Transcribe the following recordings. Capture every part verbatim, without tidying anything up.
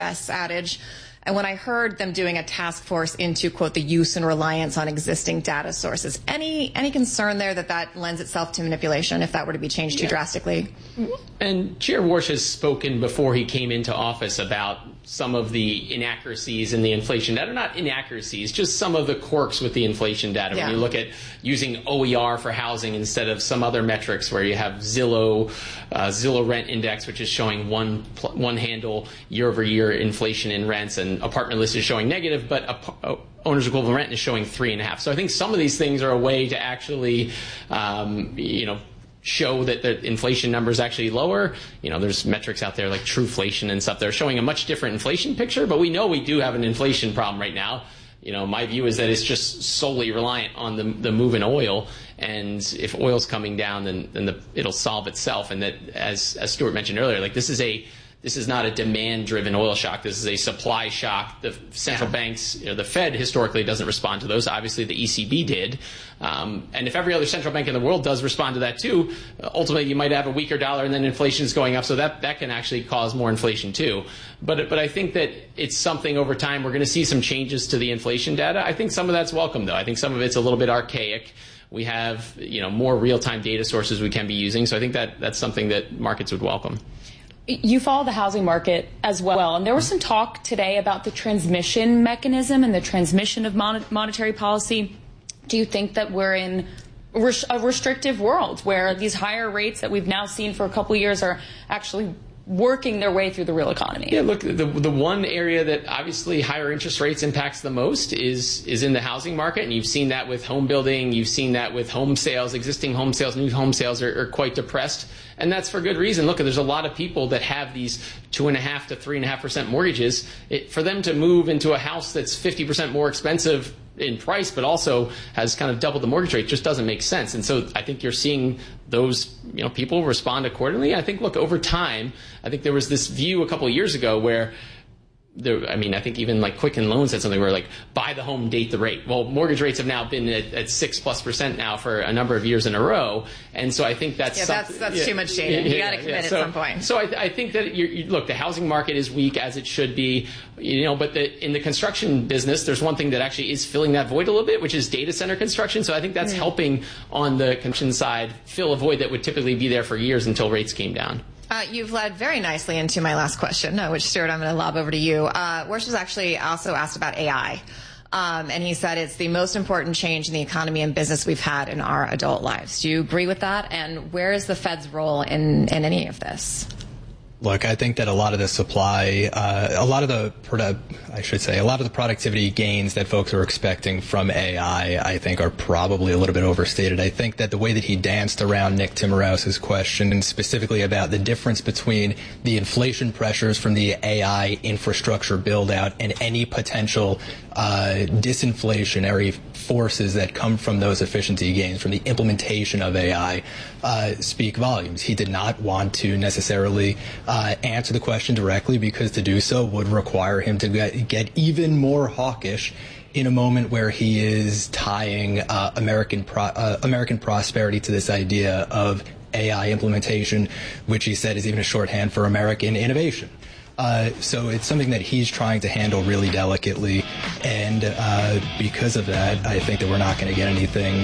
S adage. And when I heard them doing a task force into, quote, the use and reliance on existing data sources, any any concern there that that lends itself to manipulation if that were to be changed too yeah. drastically? And Chair Warsh has spoken before he came into office about some of the inaccuracies in the inflation data. Not inaccuracies, just some of the quirks with the inflation data. Yeah. When you look at using O E R for housing instead of some other metrics where you have Zillow, uh, Zillow Rent Index, which is showing one one handle year-over-year inflation in rents, and Apartment List is showing negative, but a, a owner's equivalent rent is showing three and a half. So I think some of these things are a way to actually, um, you know, show that the inflation number is actually lower. You know, there's metrics out there like Trueflation and stuff that are showing a much different inflation picture, but we know we do have an inflation problem right now. You know, my view is that it's just solely reliant on the the move in oil, and if oil's coming down, then then the, it'll solve itself. And that, as as Stuart mentioned earlier, like this is a This is not a demand-driven oil shock. This is a supply shock. The central yeah. banks, you know, the Fed historically doesn't respond to those. Obviously, the E C B did. Um, and if every other central bank in the world does respond to that too, uh, ultimately you might have a weaker dollar and then inflation is going up. So that, that can actually cause more inflation too. But, but I think that it's something over time. We're going to see some changes to the inflation data. I think some of that's welcome, though. I think some of it's a little bit archaic. We have, you know, more real-time data sources we can be using. So I think that that's something that markets would welcome. You follow the housing market as well, and there was some talk today about the transmission mechanism and the transmission of mon- monetary policy. Do you think that we're in res- a restrictive world where these higher rates that we've now seen for a couple of years are actually working their way through the real economy? Yeah, look, the the one area that obviously higher interest rates impacts the most is is in the housing market, and you've seen that with home building, you've seen that with home sales, existing home sales, new home sales are, are quite depressed, and that's for good reason. Look, there's a lot of people that have these two and a half to three and a half percent mortgages. It, for them to move into a house that's fifty percent more expensive in price, but also has kind of doubled the mortgage rate, just doesn't make sense. And so I think you're seeing those, you know, people respond accordingly. I think, look, over time, I think there was this view a couple of years ago where there, I mean, I think even like Quicken Loans said something where like buy the home, date the rate. Well, mortgage rates have now been at, at six plus percent now for a number of years in a row, and so I think that's yeah, that's that's yeah, too much data. You yeah, got to commit yeah. so, at some point. So I, I think that you're, you look, the housing market is weak as it should be, you know, but the, in the construction business, there's one thing that actually is filling that void a little bit, which is data center construction. So I think that's mm. helping on the construction side fill a void that would typically be there for years until rates came down. Uh, you've led very nicely into my last question, uh, which, Stuart, I'm going to lob over to you. Uh, Warsh was actually also asked about A I, um, and he said it's the most important change in the economy and business we've had in our adult lives. Do you agree with that? And where is the Fed's role in, in any of this? Look, I think that a lot of the supply, uh, a lot of the, I should say, a lot of the productivity gains that folks are expecting from A I, I think are probably a little bit overstated. I think that the way that he danced around Nick Timiraos's question, and specifically about the difference between the inflation pressures from the A I infrastructure build out and any potential uh, disinflationary forces that come from those efficiency gains, from the implementation of A I, uh, speak volumes. He did not want to necessarily uh, answer the question directly, because to do so would require him to get, get even more hawkish in a moment where he is tying uh, American pro- uh, American prosperity to this idea of A I implementation, which he said is even a shorthand for American innovation. Uh, so it's something that he's trying to handle really delicately, and uh, because of that, I think that we're not going to get anything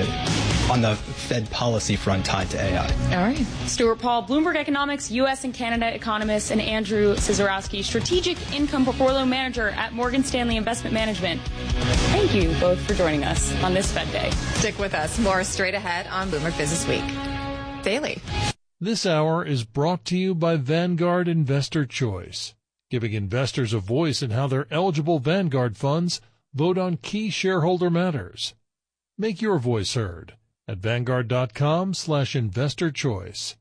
uh, on the Fed policy front tied to A I. All right. Stuart Paul, Bloomberg Economics, U S and Canada economist, and Andrew Cizorowski, Strategic Income Portfolio Manager at Morgan Stanley Investment Management. Thank you both for joining us on this Fed Day. Stick with us. More straight ahead on Bloomberg Business Week Daily. This hour is brought to you by Vanguard Investor Choice, giving investors a voice in how their eligible Vanguard funds vote on key shareholder matters. Make your voice heard at Vanguard.com slash investor choice.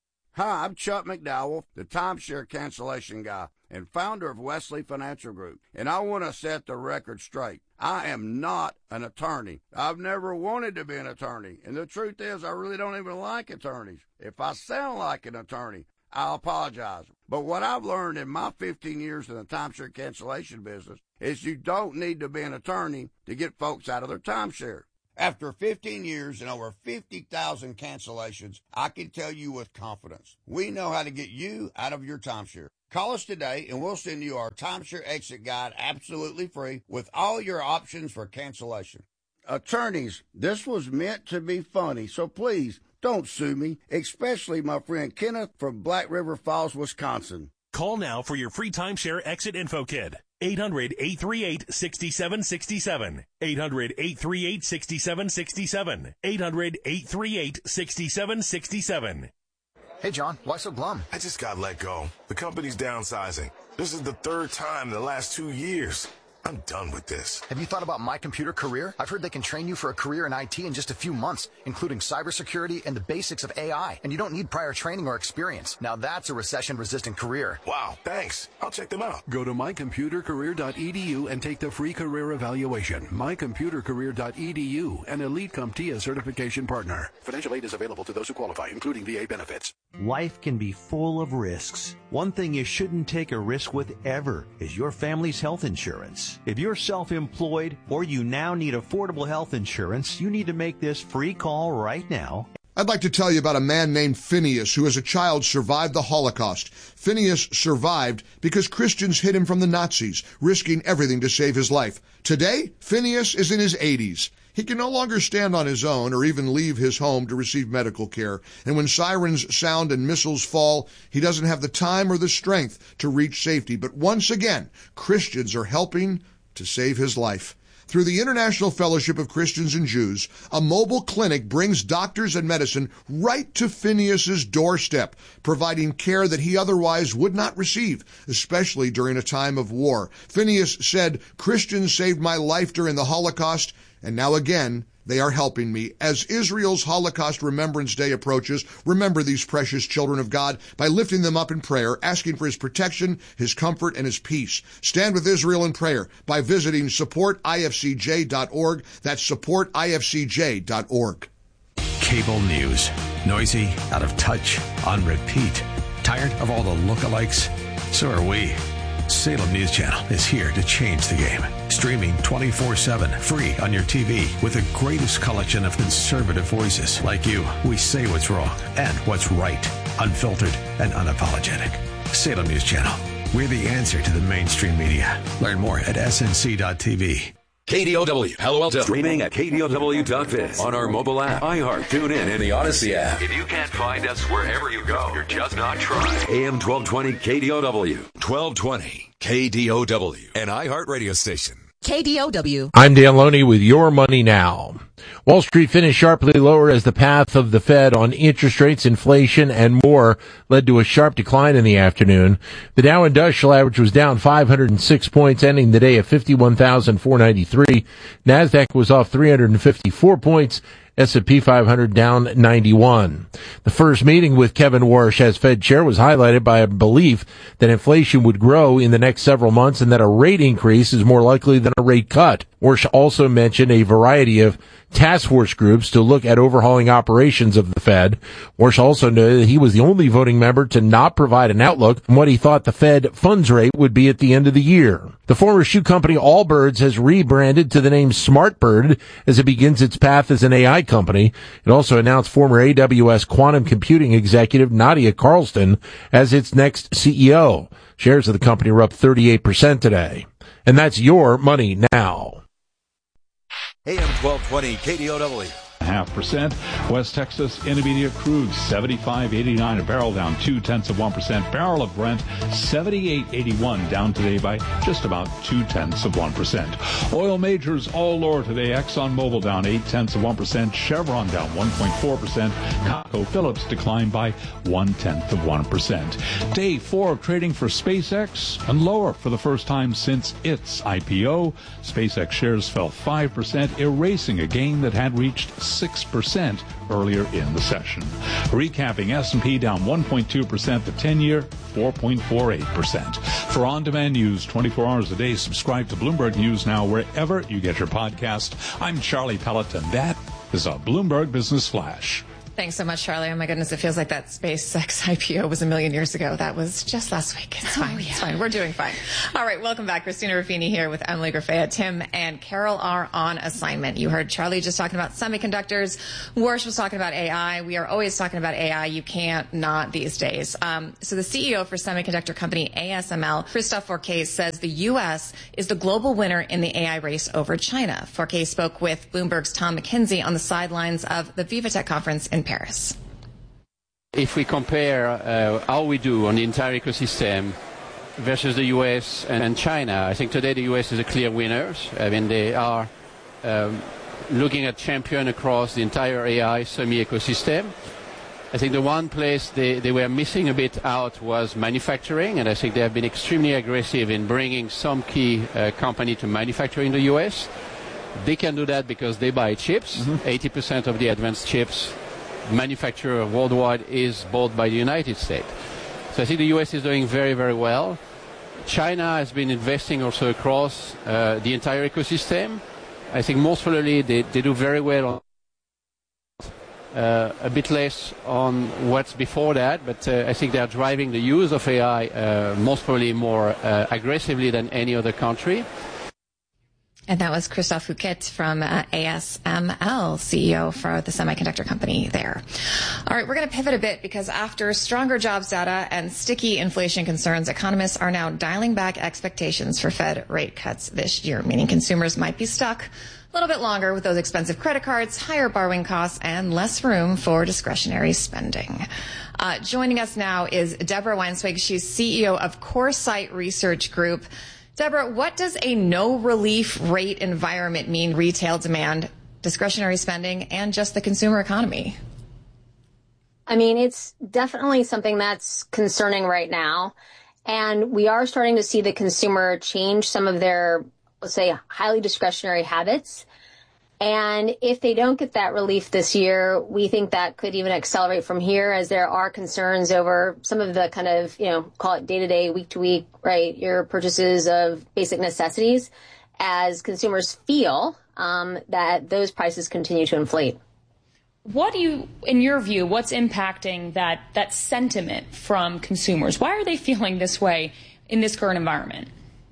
Hi, I'm Chuck McDowell, the timeshare cancellation guy and founder of Wesley Financial Group, and I want to set the record straight. I am not an attorney. I've never wanted to be an attorney, and the truth is I really don't even like attorneys. If I sound like an attorney, I'll apologize. But what I've learned in my fifteen years in the timeshare cancellation business is you don't need to be an attorney to get folks out of their timeshare. After fifteen years and over fifty thousand cancellations, I can tell you with confidence, we know how to get you out of your timeshare. Call us today and we'll send you our timeshare exit guide absolutely free with all your options for cancellation. Attorneys, this was meant to be funny, so please don't sue me, especially my friend Kenneth from Black River Falls, Wisconsin. Call now for your free timeshare exit info kit. eight hundred, eight three eight, six seven six seven. eight hundred, eight three eight, six seven six seven. eight hundred, eight three eight, six seven six seven. Hey, John, why so glum? I just got let go. The company's downsizing. This is the third time in the last two years. I'm done with this. Have you thought about My Computer Career? I've heard they can train you for a career in I T in just a few months, including cybersecurity and the basics of A I. And you don't need prior training or experience. Now that's a recession-resistant career. Wow, thanks. I'll check them out. Go to my computer career dot e d u and take the free career evaluation. my computer career dot e d u, an Elite CompTIA certification partner. Financial aid is available to those who qualify, including V A benefits. Life can be full of risks. One thing you shouldn't take a risk with ever is your family's health insurance. If you're self-employed or you now need affordable health insurance, you need to make this free call right now. I'd like to tell you about a man named Phineas who as a child survived the Holocaust. Phineas survived because Christians hid him from the Nazis, risking everything to save his life. Today, Phineas is in his eighties. He can no longer stand on his own or even leave his home to receive medical care. And when sirens sound and missiles fall, he doesn't have the time or the strength to reach safety. But once again, Christians are helping to save his life. Through the International Fellowship of Christians and Jews, a mobile clinic brings doctors and medicine right to Phineas's doorstep, providing care that he otherwise would not receive, especially during a time of war. Phineas said, "Christians saved my life during the Holocaust, and now again, they are helping me." As Israel's Holocaust Remembrance Day approaches, remember these precious children of God by lifting them up in prayer, asking for his protection, his comfort, and his peace. Stand with Israel in prayer by visiting support I F C J dot org. That's support I F C J dot org. Cable news. Noisy, out of touch, on repeat. Tired of all the lookalikes? So are we. Salem News Channel is here to change the game. Streaming twenty-four seven, free on your T V, with the greatest collection of conservative voices like you. We say what's wrong and what's right, unfiltered and unapologetic. Salem News Channel. We're the answer to the mainstream media. Learn more at S N C dot T V. K D O W, Palo Alto. Streaming at K D O W dot biz. On our mobile app, iHeart, TuneIn, and the Odyssey app. If you can't find us wherever you go, you're just not trying. A M twelve twenty K D O W. twelve twenty K D O W. An iHeart radio station. K D O W. I'm Dan Loney with Your Money Now. Wall Street finished sharply lower as the path of the Fed on interest rates, inflation, and more led to a sharp decline in the afternoon. The Dow Industrial Average was down five hundred six points, ending the day at fifty-one thousand four hundred ninety-three. NASDAQ was off three hundred fifty-four points. S and P five hundred down ninety-one. The first meeting with Kevin Warsh as Fed chair was highlighted by a belief that inflation would grow in the next several months and that a rate increase is more likely than a rate cut. Warsh also mentioned a variety of task force groups to look at overhauling operations of the Fed. Warsh also noted that he was the only voting member to not provide an outlook on what he thought the Fed funds rate would be at the end of the year. The former shoe company Allbirds has rebranded to the name SmartBird as it begins its path as an A I company. It also announced former A W S quantum computing executive Nadia Carlson as its next C E O. Shares of the company were up thirty-eight percent today. And that's Your Money Now. A M twelve twenty K D O W. Half percent. West Texas Intermediate crude seventy-five eighty-nine a barrel, down two tenths of one percent. Barrel of Brent seventy-eight eighty-one, down today by just about two tenths of one percent. Oil majors all lower today. ExxonMobil down eight tenths of one percent. Chevron down one point four percent. ConocoPhillips declined by one tenth of one percent. Day four of trading for SpaceX and lower for the first time since its I P O. SpaceX shares fell five percent, erasing a gain that had reached six percent earlier in the session. Recapping, S and P down one point two percent, the ten-year four point four eight percent. For on-demand news twenty-four hours a day, subscribe to Bloomberg News Now wherever you get your podcast. I'm Charlie Pelleton. That is a Bloomberg Business Flash. Thanks so much, Charlie. Oh my goodness, it feels like that SpaceX I P O was a million years ago. That was just last week. It's fine. Oh, yeah. It's fine. We're doing fine. All right, welcome back. Christina Ruffini here with Emily Grafea. Tim and Carol are on assignment. You heard Charlie just talking about semiconductors. Warsh was talking about A I. We are always talking about A I. You can't not these days. Um, so the C E O for semiconductor company A S M L, Christophe Forquet, says the U S is the global winner in the A I race over China. Forquet spoke with Bloomberg's Tom McKenzie on the sidelines of the VivaTech conference in Paris. If we compare uh, how we do on the entire ecosystem versus the U S and, and China, I think today the U S is a clear winner. I mean, they are um, looking at champion across the entire A I semi-ecosystem. I think the one place they, they were missing a bit out was manufacturing, and I think they have been extremely aggressive in bringing some key uh, company to manufacture in the U S. They can do that because they buy chips. Mm-hmm. eighty percent of the advanced chips manufactured worldwide is bought by the United States. So I think the U S is doing very, very well. China has been investing also across uh, the entire ecosystem. I think most probably they, they do very well on Uh, a bit less on what's before that, but uh, I think they are driving the use of A I uh, most probably more uh, aggressively than any other country. And that was Christophe Forquet from uh, A S M L, C E O for the semiconductor company there. All right, we're going to pivot a bit because after stronger jobs data and sticky inflation concerns, economists are now dialing back expectations for Fed rate cuts this year, meaning consumers might be stuck a little bit longer with those expensive credit cards, higher borrowing costs, and less room for discretionary spending. Uh, joining us now is Deborah Weinswig. She's C E O of CoreSight Research Group. Deborah, what does a no-relief rate environment mean retail demand, discretionary spending, and just the consumer economy? I mean, it's definitely something that's concerning right now. And we are starting to see the consumer change some of their, let's say, highly discretionary habits. And if they don't get that relief this year, we think that could even accelerate from here, as there are concerns over some of the kind of, you know, call it day-to-day, week-to-week, right, your purchases of basic necessities, as consumers feel um, that those prices continue to inflate. What do you, in your view, what's impacting that, that sentiment from consumers? Why are they feeling this way in this current environment?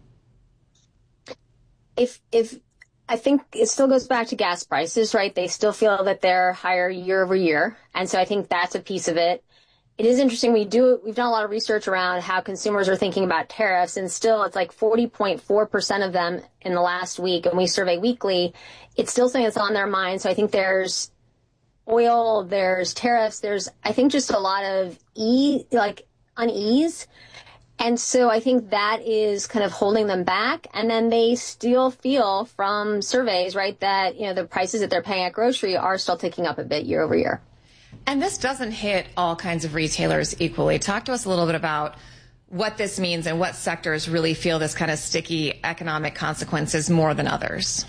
If, if, I think it still goes back to gas prices, right? They still feel that they're higher year over year. And so I think that's a piece of it. It is interesting. We do, we've done a lot of research around how consumers are thinking about tariffs, and still it's like forty point four percent of them in the last week. And we survey weekly. It's still something that's on their mind. So I think there's oil, there's tariffs, there's, I think, just a lot of e, like unease. And so I think that is kind of holding them back. And then they still feel from surveys, right, that, you know, the prices that they're paying at grocery are still ticking up a bit year over year. And this doesn't hit all kinds of retailers equally. Talk to us a little bit about what this means and what sectors really feel this kind of sticky economic consequences more than others.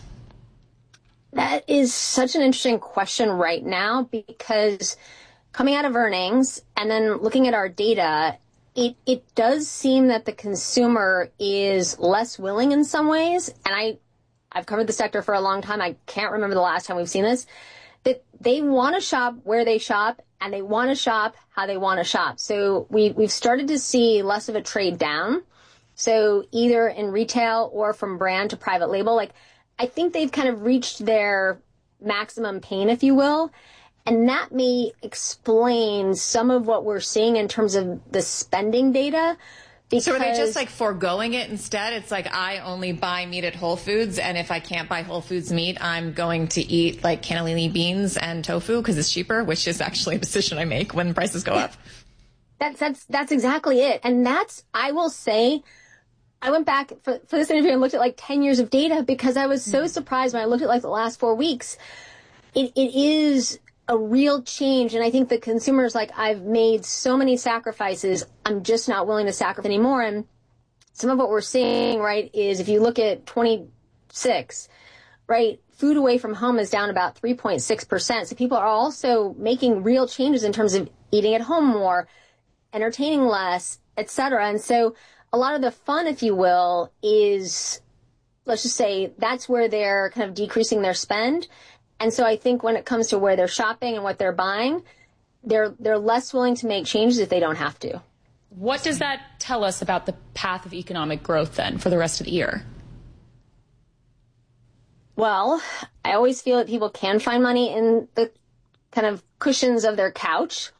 That is such an interesting question right now, because coming out of earnings and then looking at our data, It it does seem that the consumer is less willing in some ways, and I, I've covered the sector for a long time. I can't remember the last time we've seen this, that they want to shop where they shop, and they want to shop how they want to shop. So we, we've started to see less of a trade down. So either in retail or from brand to private label, like I think they've kind of reached their maximum pain, if you will. And that may explain some of what we're seeing in terms of the spending data. So are they just like foregoing it instead? It's like, I only buy meat at Whole Foods, and if I can't buy Whole Foods meat, I'm going to eat like cannellini beans and tofu because it's cheaper, which is actually a decision I make when prices go up. That's, that's, that's exactly it. And that's, I will say, I went back for, for this interview and looked at like ten years of data, because I was so surprised when I looked at like the last four weeks. It, it is a real change. And I think the consumers, like, I've made so many sacrifices, I'm just not willing to sacrifice anymore. And some of what we're seeing, right, is if you look at twenty-six, right, food away from home is down about three point six percent. So people are also making real changes in terms of eating at home more, entertaining less, et cetera. And so a lot of the fun, if you will, is, let's just say, that's where they're kind of decreasing their spend. And so I think when it comes to where they're shopping and what they're buying, they're they're less willing to make changes if they don't have to. What does that tell us about the path of economic growth then for the rest of the year? Well, I always feel that people can find money in the kind of cushions of their couch.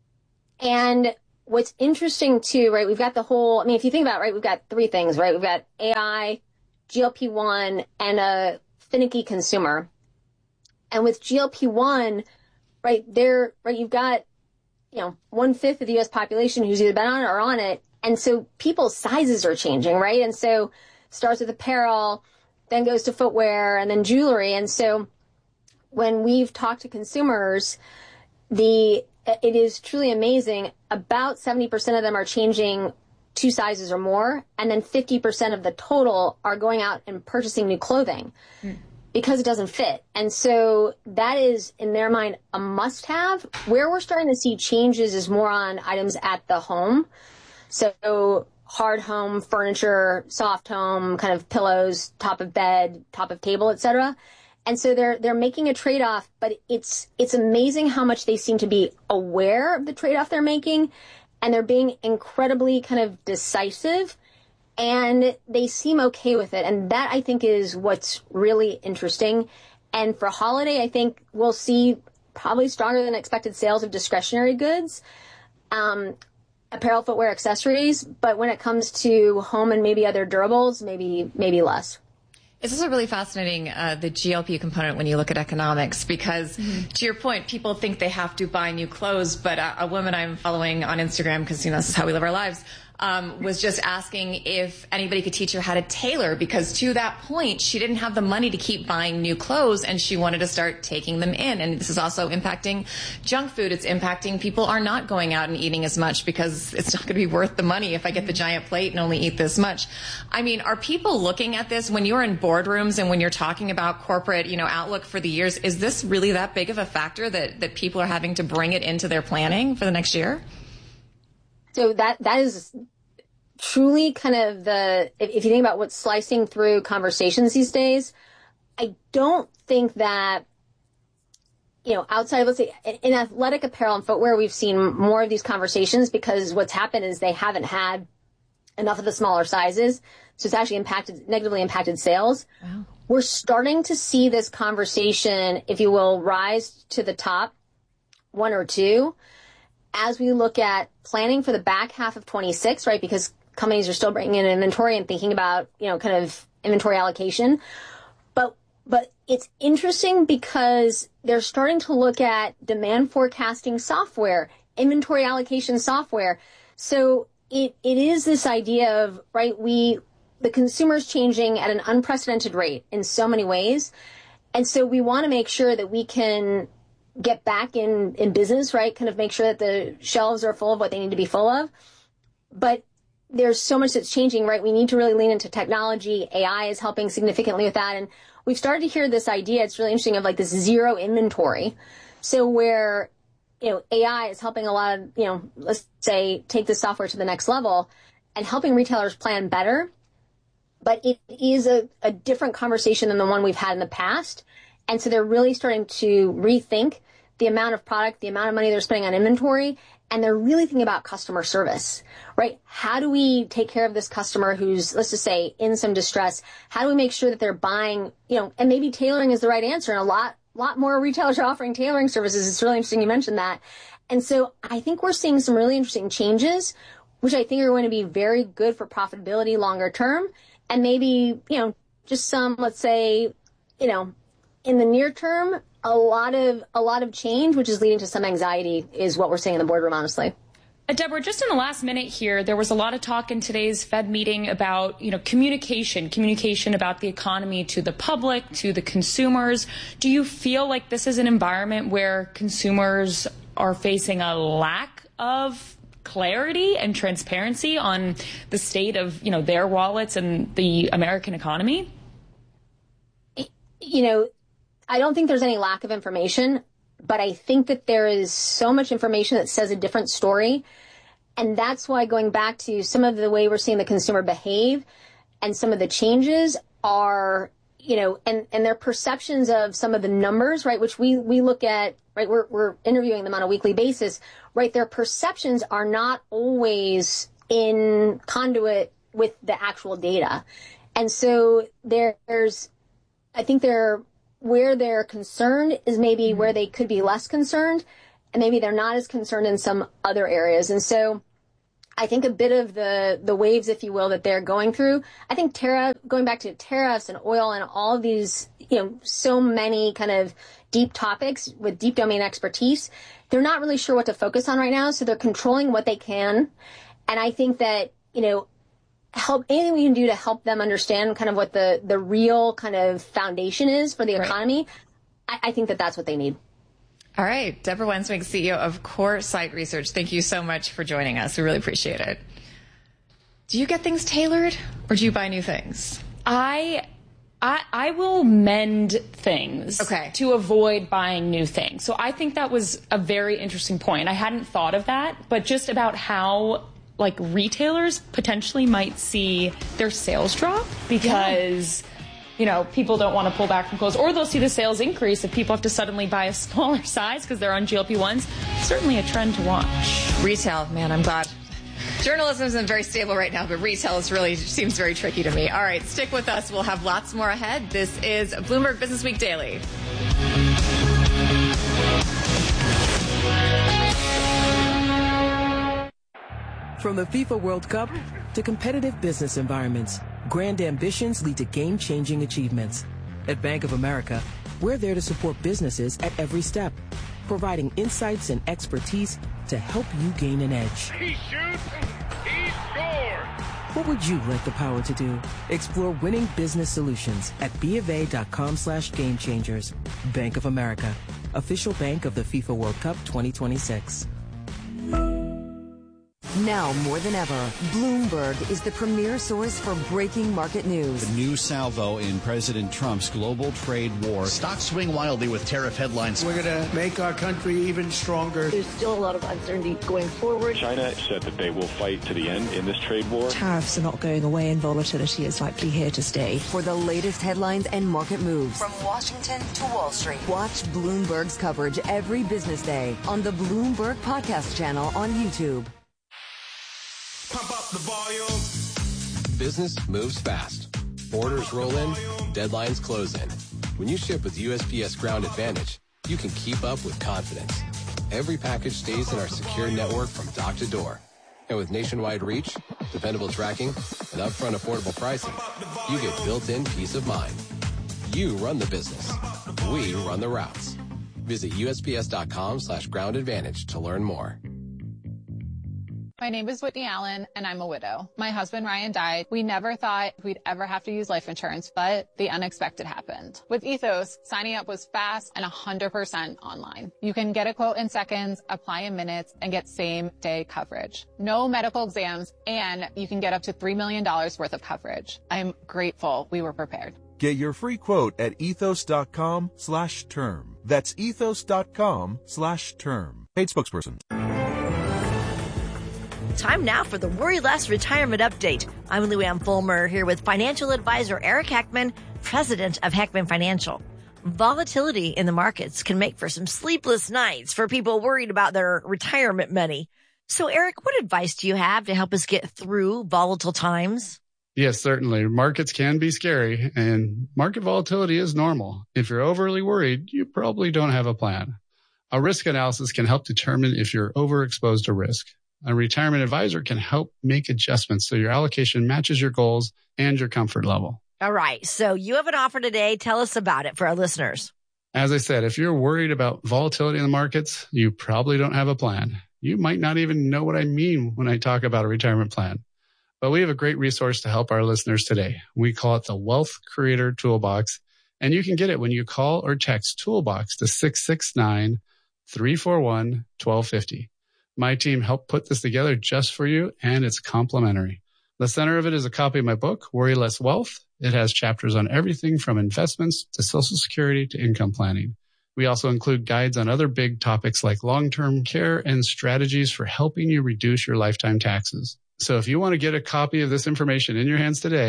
And what's interesting too, right, we've got the whole, I mean, if you think about it, right, we've got three things, right? We've got A I, G L P one, and a finicky consumer. And with G L P one, right, there, right, you've got, you know, one fifth of the U S population who's either been on it or on it. And so people's sizes are changing, right? And so starts with apparel, then goes to footwear and then jewelry. And so when we've talked to consumers, the, it is truly amazing. About seventy percent of them are changing two sizes or more. And then fifty percent of the total are going out and purchasing new clothing. Mm. Because it doesn't fit. And so that is, in their mind, a must-have. Where we're starting to see changes is more on items at the home. So hard home furniture, soft home, kind of pillows, top of bed, top of table, et cetera. And so they're they're making a trade-off, but it's it's amazing how much they seem to be aware of the trade-off they're making, and they're being incredibly kind of decisive. And they seem okay with it. And that, I think, is what's really interesting. And for holiday, I think we'll see probably stronger than expected sales of discretionary goods, um, apparel, footwear, accessories. But when it comes to home and maybe other durables, maybe maybe less. It's also really fascinating, uh, the G L P component when you look at economics, because mm-hmm. to your point, people think they have to buy new clothes. But a, a woman I'm following on Instagram, because, you know, this is how we live our lives, Um, was just asking if anybody could teach her how to tailor, because to that point, she didn't have the money to keep buying new clothes and she wanted to start taking them in. And this is also impacting junk food. It's impacting people are not going out and eating as much because it's not going to be worth the money if I get the giant plate and only eat this much. I mean, are people looking at this when you're in boardrooms and when you're talking about corporate, you know, outlook for the years? Is this really that big of a factor that, that people are having to bring it into their planning for the next year? So that that is truly kind of the, if, if you think about what's slicing through conversations these days, I don't think that, you know, outside of, let's say, in athletic apparel and footwear, we've seen more of these conversations because what's happened is they haven't had enough of the smaller sizes. So it's actually impacted, negatively impacted sales. Wow. We're starting to see this conversation, if you will, rise to the top, one or two, as we look at planning for the back half of twenty-six, right? Because companies are still bringing in inventory and thinking about, you know, kind of inventory allocation. But, but it's interesting because they're starting to look at demand forecasting software, inventory allocation software. So it, it is this idea of, right, we, the consumer's changing at an unprecedented rate in so many ways. And so we want to make sure that we can get back in, in business, right? Kind of make sure that the shelves are full of what they need to be full of. But there's so much that's changing, right? We need to really lean into technology. A I is helping significantly with that. And we've started to hear this idea, it's really interesting, of like this zero inventory. So where, you know, A I is helping a lot of, you know, let's say take this software to the next level and helping retailers plan better. But it is a, a different conversation than the one we've had in the past. And so they're really starting to rethink the amount of product, the amount of money they're spending on inventory, and they're really thinking about customer service, right? How do we take care of this customer who's, let's just say, in some distress? How do we make sure that they're buying, you know, and maybe tailoring is the right answer, and a lot, lot more retailers are offering tailoring services. It's really interesting you mentioned that. And so I think we're seeing some really interesting changes, which I think are going to be very good for profitability longer term, and maybe, you know, just some, let's say, you know, in the near term, a lot of a lot of change, which is leading to some anxiety, is what we're seeing in the boardroom, honestly. Uh, Deborah, just in the last minute here, there was a lot of talk in today's Fed meeting about, you know, communication, communication about the economy to the public, to the consumers. Do you feel like this is an environment where consumers are facing a lack of clarity and transparency on the state of, you know, their wallets and the American economy? You know, I don't think there's any lack of information, but I think that there is so much information that says a different story. And that's why, going back to some of the way we're seeing the consumer behave and some of the changes are, you know, and, and their perceptions of some of the numbers, right, which we, we look at, right, we're, we're interviewing them on a weekly basis, right, their perceptions are not always in conduit with the actual data. And so there, there's, I think they're, where they're concerned is maybe mm-hmm. where they could be less concerned, and maybe they're not as concerned in some other areas. And so I think a bit of the, the waves, if you will, that they're going through, I think tariff, going back to tariffs and oil and all of these, you know, so many kind of deep topics with deep domain expertise, they're not really sure what to focus on right now. So they're controlling what they can. And I think that, you know, help, anything we can do to help them understand kind of what the, the real kind of foundation is for the economy, right. I, I think that that's what they need. All right. Deborah Wensmig, C E O of CoreSite Research. Thank you so much for joining us. We really appreciate it. Do you get things tailored or do you buy new things? I, I, I will mend things okay. to avoid buying new things. So I think that was a very interesting point. I hadn't thought of that, but just about how like retailers potentially might see their sales drop because yeah. you know, people don't want to pull back from clothes, or they'll see the sales increase if people have to suddenly buy a smaller size because they're on G L P ones. Certainly a trend to watch. Retail, man, I'm glad. Journalism isn't very stable right now, but retail is really seems very tricky to me. All right, stick with us. We'll have lots more ahead. This is Bloomberg Business Week Daily. From the FIFA World Cup to competitive business environments, grand ambitions lead to game-changing achievements. At Bank of America, we're there to support businesses at every step, providing insights and expertise to help you gain an edge. He shoots, he scores! What would you like the power to do? Explore winning business solutions at BofA.com slash game changers. Bank of America, official bank of the FIFA World Cup twenty twenty-six. Now more than ever, Bloomberg is the premier source for breaking market news. The new salvo in President Trump's global trade war. Stocks swing wildly with tariff headlines. We're going to make our country even stronger. There's still a lot of uncertainty going forward. China said that they will fight to the end in this trade war. Tariffs are not going away and volatility is likely here to stay. For the latest headlines and market moves from Washington to Wall Street, watch Bloomberg's coverage every business day on the Bloomberg Podcast channel on YouTube. Pump up the volume. Business moves fast. Orders roll in, deadlines close in. When you ship with U S P S Ground Advantage, you can keep up with confidence. Every package stays in our secure network from dock to door. And with nationwide reach, dependable tracking, and upfront affordable pricing, you get built-in peace of mind. You run the business. We run the routes. Visit USPS.com slash ground advantage to learn more. My name is Whitney Allen, and I'm a widow. My husband, Ryan, died. We never thought we'd ever have to use life insurance, but the unexpected happened. With Ethos, signing up was fast and one hundred percent online. You can get a quote in seconds, apply in minutes, and get same-day coverage. No medical exams, and you can get up to three million dollars worth of coverage. I'm grateful we were prepared. Get your free quote at ethos.com slash term. That's ethos.com slash term. Paid spokesperson. Time now for the Worry Less Retirement Update. I'm Luann Fulmer here with financial advisor Eric Heckman, president of Heckman Financial. Volatility in the markets can make for some sleepless nights for people worried about their retirement money. So, Eric, what advice do you have to help us get through volatile times? Yes, certainly. Markets can be scary, and market volatility is normal. If you're overly worried, you probably don't have a plan. A risk analysis can help determine if you're overexposed to risk. A retirement advisor can help make adjustments so your allocation matches your goals and your comfort level. All right. So you have an offer today. Tell us about it for our listeners. As I said, if you're worried about volatility in the markets, you probably don't have a plan. You might not even know what I mean when I talk about a retirement plan. But we have a great resource to help our listeners today. We call it the Wealth Creator Toolbox, and you can get it when you call or text Toolbox to six six nine, three four one, one two five zero. My team helped put this together just for you, and it's complimentary. The center of it is a copy of my book, Worry Less Wealth. It has chapters on everything from investments to Social Security to income planning. We also include guides on other big topics like long-term care and strategies for helping you reduce your lifetime taxes. So if you want to get a copy of this information in your hands today,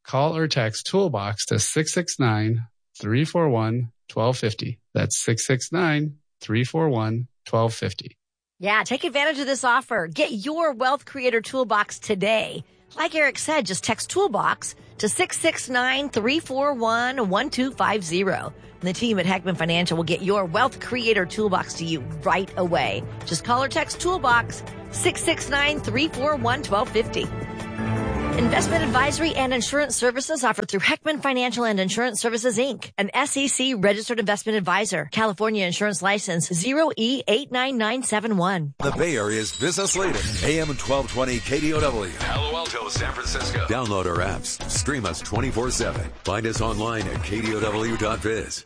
Call or text Toolbox to six six nine, three four one, one two five zero. That's six six nine, three four one, one two five zero. Yeah, take advantage of this offer. Get your Wealth Creator Toolbox today. Like Eric said, just text Toolbox to six six nine, three four one, one two five zero. And the team at Heckman Financial will get your Wealth Creator Toolbox to you right away. Just call or text Toolbox six six nine, three four one, one two five zero. Investment advisory and insurance services offered through Heckman Financial and Insurance Services, Incorporated, an S E C registered investment advisor. California insurance license zero E eight nine nine seven one. The Bay Area's business leader, A M twelve twenty K D O W. Palo Alto, San Francisco. Download our apps. Stream us twenty-four seven. Find us online at K D O W dot biz.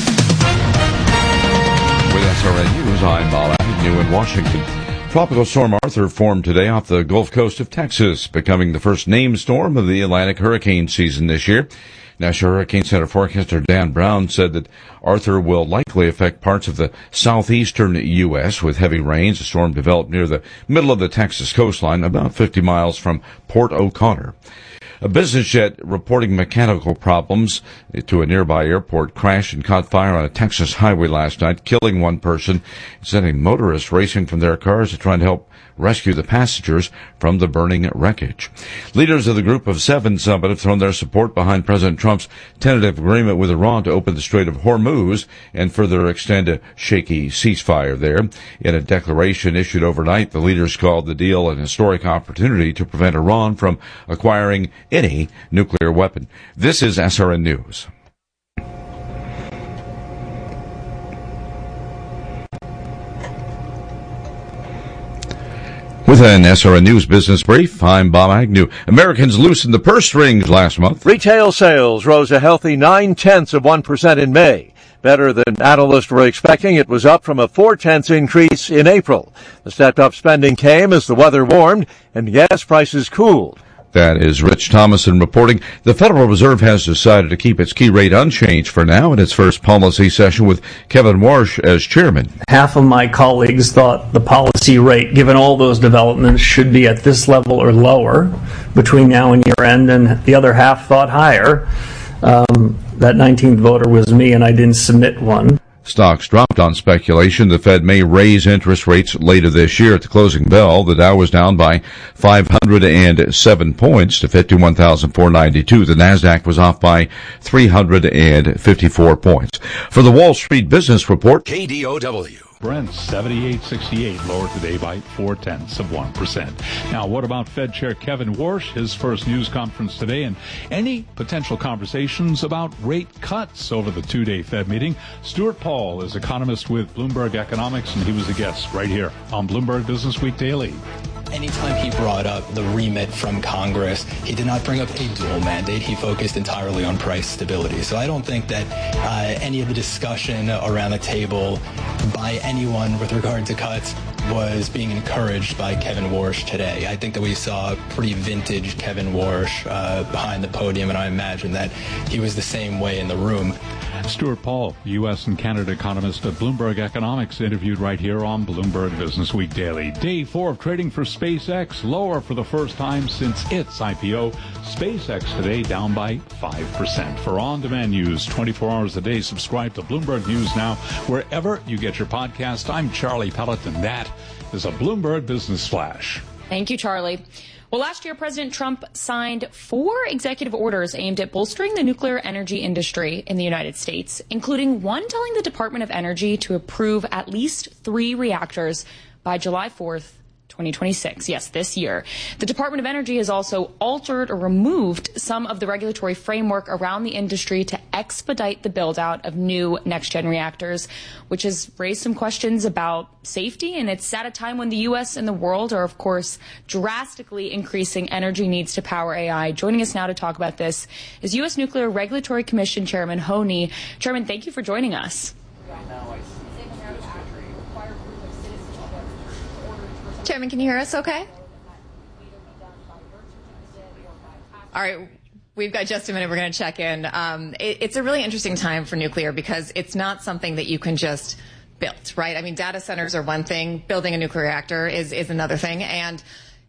With S R N News, I'm Bob Agnew in Washington. Tropical Storm Arthur formed today off the Gulf Coast of Texas, becoming the first named storm of the Atlantic hurricane season this year. National Hurricane Center forecaster Dan Brown said that Arthur will likely affect parts of the southeastern U S with heavy rains. The storm developed near the middle of the Texas coastline, about fifty miles from Port O'Connor. A business jet reporting mechanical problems to a nearby airport crashed and caught fire on a Texas highway last night, killing one person, sending motorists racing from their cars to try and help rescue the passengers from the burning wreckage. Leaders of the Group of Seven summit have thrown their support behind President Trump's tentative agreement with Iran to open the Strait of Hormuz and further extend a shaky ceasefire there. In a declaration issued overnight, the leaders called the deal an historic opportunity to prevent Iran from acquiring any nuclear weapon. This is S R N News. With an S R N News Business Brief, I'm Bob Agnew. Americans loosened the purse strings last month. Retail sales rose a healthy nine-tenths of one percent in May. Better than analysts were expecting, it was up from a four-tenths increase in April. The stepped-up spending came as the weather warmed and gas prices cooled. That is Rich Thomason reporting. The Federal Reserve has decided to keep its key rate unchanged for now in its first policy session with Kevin Warsh as chairman. Half of my colleagues thought the policy rate, given all those developments, should be at this level or lower between now and year end, and the other half thought higher. Um, that nineteenth voter was me, and I didn't submit one. Stocks dropped on speculation the Fed may raise interest rates later this year. At the closing bell, the Dow was down by five hundred seven points to fifty-one thousand four hundred ninety-two. The Nasdaq was off by three hundred fifty-four points. For the Wall Street Business Report, K D O W. Brent seventy-eight sixty-eight, lower today by four tenths of one percent. Now, what about Fed Chair Kevin Warsh, his first news conference today, and any potential conversations about rate cuts over the two-day Fed meeting? Stuart Paul is economist with Bloomberg Economics, and he was a guest right here on Bloomberg Business Week Daily. Anytime he brought up the remit from Congress, he did not bring up a dual mandate. He focused entirely on price stability. So I don't think that uh, any of the discussion around the table by anyone with regard to cuts was being encouraged by Kevin Warsh today. I think that we saw pretty vintage Kevin Warsh uh, behind the podium, and I imagine that he was the same way in the room. Stuart Paul, U S and Canada economist at Bloomberg Economics, interviewed right here on Bloomberg Business Week Daily. Day four of trading for SpaceX, lower for the first time since its I P O. SpaceX today down by five percent. For on-demand news twenty-four hours a day, subscribe to Bloomberg News Now wherever you get your podcast. I'm Charlie Pellet, and that is a Bloomberg Business Flash. Thank you, Charlie. Well, last year, President Trump signed four executive orders aimed at bolstering the nuclear energy industry in the United States, including one telling the Department of Energy to approve at least three reactors by July fourth, twenty twenty-six. Yes, this year. The Department of Energy has also altered or removed some of the regulatory framework around the industry to expedite the build-out of new next-gen reactors, which has raised some questions about safety. And it's at a time when the U S and the world are, of course, drastically increasing energy needs to power A I. Joining us now to talk about this is U S Nuclear Regulatory Commission Chairman Ho Ni. Chairman, thank you for joining us. Chairman, can you hear us okay? All right. We've got just a minute. We're going to check in. Um, it, it's a really interesting time for nuclear because it's not something that you can just build, right? I mean, data centers are one thing. Building a nuclear reactor is, is another thing. And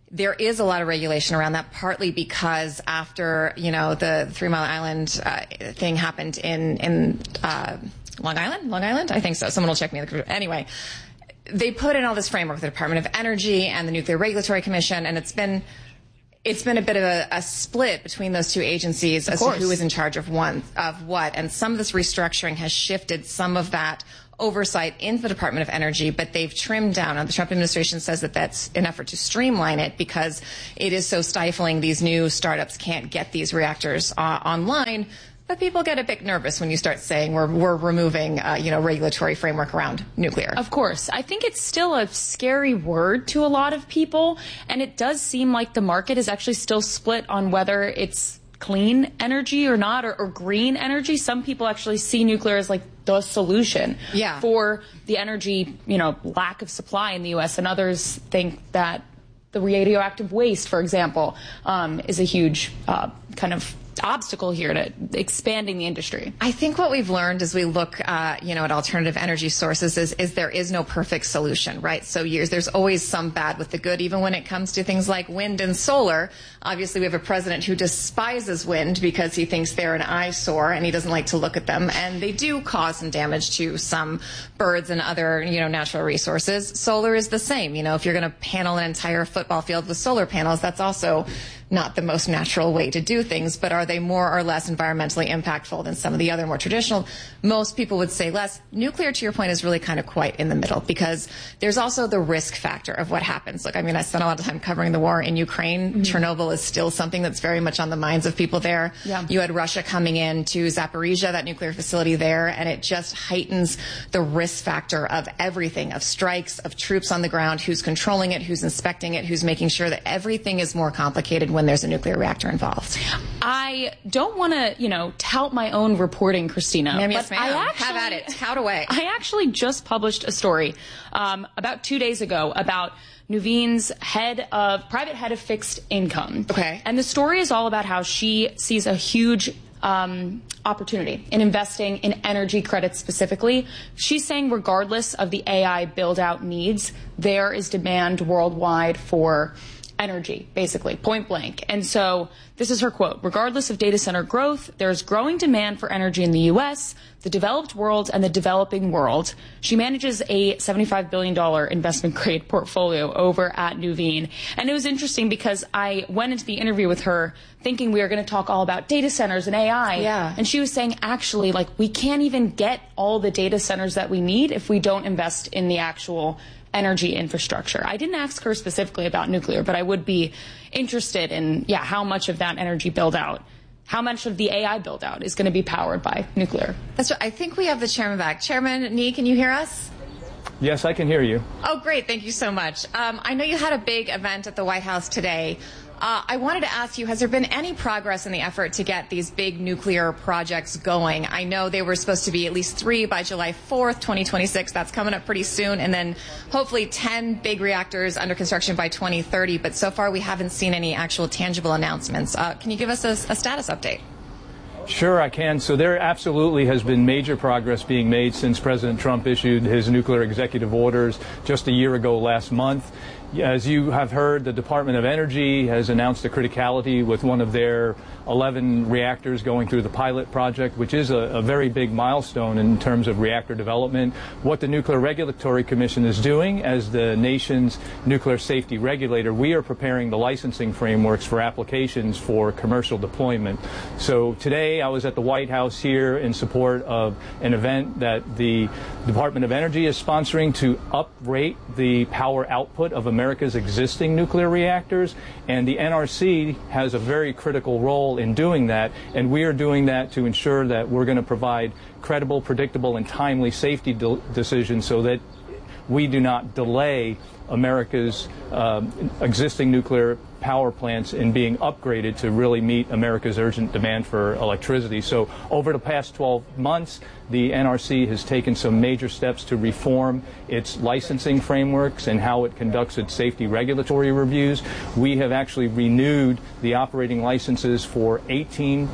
there is a lot of regulation around that, partly because after, you know, the Three Mile Island uh, thing happened in, in uh, Long Island? Long Island? I think so. Someone will check me. Anyway, they put in all this framework with the Department of Energy and the Nuclear Regulatory Commission, and it's been it's been a bit of a, a split between those two agencies as to who is in charge of one of what. And some of this restructuring has shifted some of that oversight into the Department of Energy, but they've trimmed down. And the Trump administration says that that's an effort to streamline it because it is so stifling. These new startups can't get these reactors uh, online. But people get a bit nervous when you start saying we're we're removing, uh, you know, regulatory framework around nuclear. Of course. I think it's still a scary word to a lot of people, and it does seem like the market is actually still split on whether it's clean energy or not, or, or green energy. Some people actually see nuclear as like the solution yeah. for the energy, you know, lack of supply in the U S, and others think that the radioactive waste, for example, um, is a huge uh, kind of obstacle here to expanding the industry. I think what we've learned as we look, uh, you know, at alternative energy sources is, is there is no perfect solution, right? So years, there's always some bad with the good, even when it comes to things like wind and solar. Obviously, we have a president who despises wind because he thinks they're an eyesore and he doesn't like to look at them. And they do cause some damage to some birds and other, you know, natural resources. Solar is the same. You know, if you're going to panel an entire football field with solar panels, that's also not the most natural way to do things, but are they more or less environmentally impactful than some of the other more traditional? Most people would say less. Nuclear, to your point, is really kind of quite in the middle because there's also the risk factor of what happens. Look, I mean, I spent a lot of time covering the war in Ukraine. Mm-hmm. Chernobyl is still something that's very much on the minds of people there. Yeah. You had Russia coming in to Zaporizhia, that nuclear facility there, and it just heightens the risk factor of everything, of strikes, of troops on the ground, who's controlling it, who's inspecting it, who's making sure that everything is more complicated when there's a nuclear reactor involved. I don't want to, you know, tout my own reporting, Christina. Ma'am, yes, but ma'am. I actually, have at it. Tout away. I actually just published a story um, about two days ago about Nuveen's head of private head of fixed income. Okay. And the story is all about how she sees a huge um, opportunity in investing in energy credits specifically. She's saying regardless of the A I build out needs, there is demand worldwide for energy, basically, point blank. And so this is her quote: regardless of data center growth, there's growing demand for energy in the U S, the developed world, and the developing world. She manages a seventy-five billion dollars investment grade portfolio over at Nuveen. And it was interesting because I went into the interview with her thinking we were going to talk all about data centers and A I. Yeah. And she was saying, actually, like, we can't even get all the data centers that we need if we don't invest in the actual energy infrastructure. I didn't ask her specifically about nuclear, but I would be interested in, yeah, how much of that energy build out, how much of the A I build out is going to be powered by nuclear. That's right. I think we have the chairman back. Chairman Nee, can you hear us? Yes, I can hear you. Oh, great. Thank you so much. Um, I know you had a big event at the White House today. Uh, I wanted to ask you, has there been any progress in the effort to get these big nuclear projects going? I know they were supposed to be at least three by July fourth, twenty twenty-six. That's coming up pretty soon. And then hopefully ten big reactors under construction by twenty thirty. But so far we haven't seen any actual tangible announcements. Uh, can you give us a, a status update? Sure, I can. So there absolutely has been major progress being made since President Trump issued his nuclear executive orders just a year ago last month. As you have heard, the Department of Energy has announced a criticality with one of their eleven reactors going through the pilot project, which is a, a very big milestone in terms of reactor development. What the Nuclear Regulatory Commission is doing as the nation's nuclear safety regulator, we are preparing the licensing frameworks for applications for commercial deployment. So today I was at the White House here in support of an event that the Department of Energy is sponsoring to uprate the power output of America's existing nuclear reactors, and the N R C has a very critical role in doing that, and we are doing that to ensure that we're going to provide credible, predictable, and timely safety de- decisions so that we do not delay America's uh, existing nuclear power plants in being upgraded to really meet America's urgent demand for electricity. So over the past twelve months, the N R C has taken some major steps to reform its licensing frameworks and how it conducts its safety regulatory reviews. We have actually renewed the operating licenses for eighteen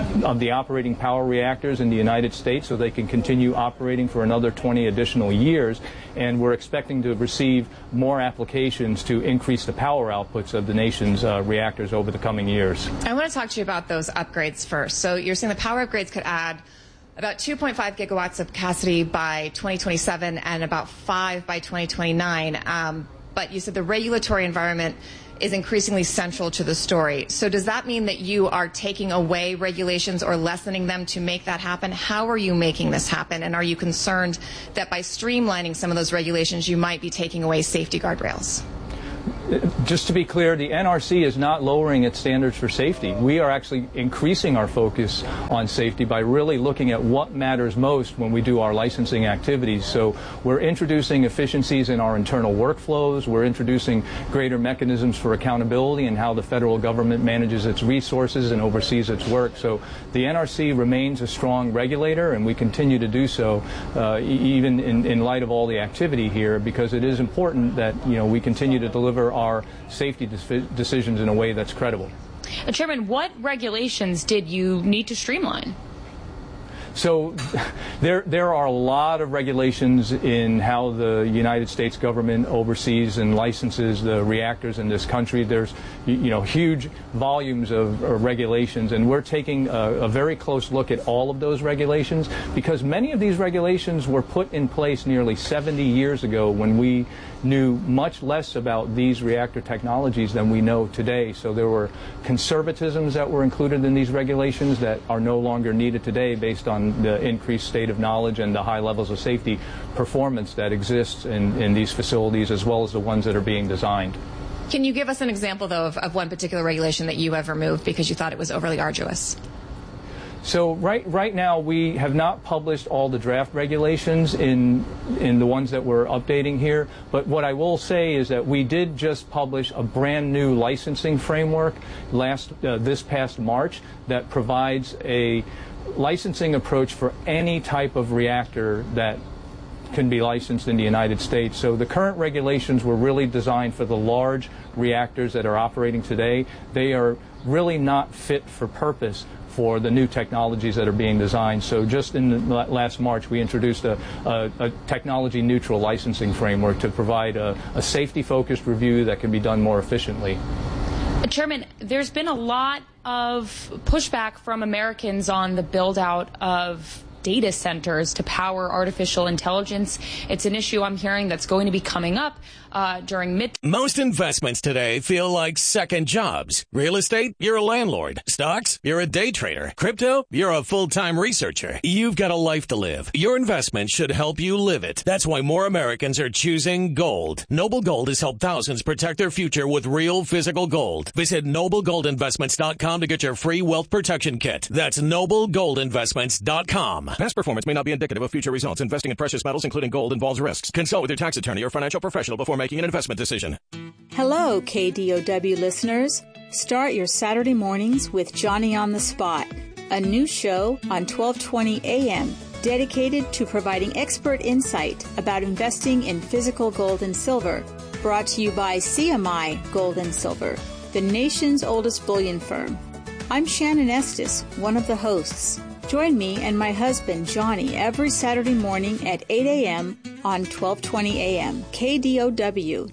of the operating power reactors in the United States so they can continue operating for another twenty additional years. And we're expecting to receive more applications to increase the power outputs of the nation's uh, reactors over the coming years. I want to talk to you about those upgrades first. So you're saying the power upgrades could add about two point five gigawatts of capacity by twenty twenty-seven and about five by twenty twenty-nine. Um, but you said the regulatory environment is increasingly central to the story. So does that mean that you are taking away regulations or lessening them to make that happen? How are you making this happen? And are you concerned that by streamlining some of those regulations, you might be taking away safety guardrails? Just to be clear, the N R C is not lowering its standards for safety. We are actually increasing our focus on safety by really looking at what matters most when we do our licensing activities. So we're introducing efficiencies in our internal workflows. We're introducing greater mechanisms for accountability and how the federal government manages its resources and oversees its work. So the N R C remains a strong regulator, and we continue to do so uh, even in, in light of all the activity here, because it is important that, you know, we continue to deliver our safety de- decisions in a way that's credible. Uh, Chairman, what regulations did you need to streamline? So there there are a lot of regulations in how the United States government oversees and licenses the reactors in this country. There's, you know, huge volumes of, of regulations, and we're taking a, a very close look at all of those regulations, because many of these regulations were put in place nearly seventy years ago when we knew much less about these reactor technologies than we know today. So there were conservatisms that were included in these regulations that are no longer needed today based on the increased state of knowledge and the high levels of safety performance that exists in, in these facilities, as well as the ones that are being designed. Can you give us an example, though, of, of one particular regulation that you have removed because you thought it was overly arduous? So right right now we have not published all the draft regulations in in the ones that we're updating here, but what I will say is that we did just publish a brand new licensing framework last uh, this past March that provides a licensing approach for any type of reactor that can be licensed in the United States. So the current regulations were really designed for the large reactors that are operating today. They are really not fit for purpose for the new technologies that are being designed. So just in the last March, we introduced a, a, a technology-neutral licensing framework to provide a, a safety-focused review that can be done more efficiently. Chairman, there's been a lot of pushback from Americans on the build-out of data centers to power artificial intelligence. It's an issue I'm hearing that's going to be coming up uh, during mid. Most investments today feel like second jobs. Real estate, you're a landlord. Stocks, you're a day trader. Crypto, you're a full-time researcher. You've got a life to live. Your investment should help you live it. That's why more Americans are choosing gold. Noble Gold has helped thousands protect their future with real physical gold. Visit noble gold investments dot com to get your free wealth protection kit. That's noble gold investments dot com. Past performance may not be indicative of future results. Investing in precious metals, including gold, involves risks. Consult with your tax attorney or financial professional before making an investment decision. Hello, K D O W listeners. Start your Saturday mornings with Johnny on the Spot, a new show on twelve twenty A M dedicated to providing expert insight about investing in physical gold and silver. Brought to you by C M I Gold and Silver, the nation's oldest bullion firm. I'm Shannon Estes, one of the hosts. Join me and my husband, Johnny, every Saturday morning at eight A M on twelve twenty A M, K D O W.